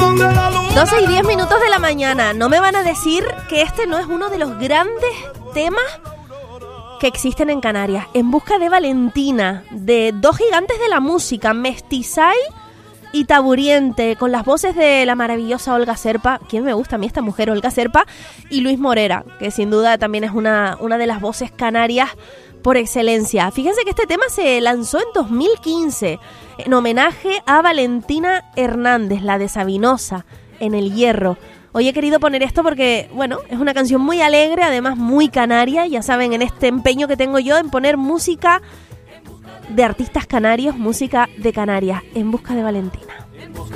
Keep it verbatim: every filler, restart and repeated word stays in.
doce y diez minutos de la mañana. No me van a decir que este no es uno de los grandes temas que existen en Canarias. En busca de Valentina, de dos gigantes de la música, Mestizay y Taburiente, con las voces de la maravillosa Olga Cerpa. ¿Quién me gusta a mí esta mujer? Olga Cerpa y Luis Morera, que sin duda también es una, una de las voces canarias por excelencia. Fíjense que este tema se lanzó en dos mil quince en homenaje a Valentina Hernández, la de Sabinosa, en El Hierro. Hoy he querido poner esto porque, bueno, es una canción muy alegre, además muy canaria. Ya saben, en este empeño que tengo yo en poner música de artistas canarios, música de Canarias, En busca de Valentina.